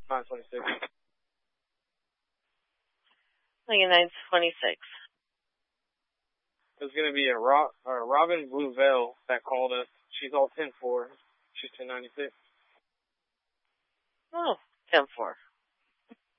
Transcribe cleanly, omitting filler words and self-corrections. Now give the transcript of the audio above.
926. Like a 926. There's going to be a Robin Blue Veil that called us. She's all 10-4. She's 1096. Oh, 10-4.